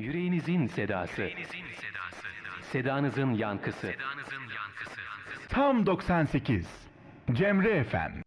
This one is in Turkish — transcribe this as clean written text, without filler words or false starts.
Yüreğinizin sedası. Sedanızın yankısı. Tam 98. Cemre FM.